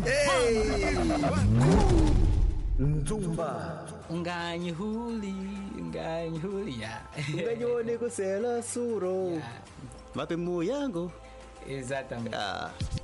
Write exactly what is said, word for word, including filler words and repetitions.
Hey! Nzumba. Unganyihuli, unganyihuli ya. Ungajione kusela suro. Ya. Mape mu yangu. Exatamente. Ah.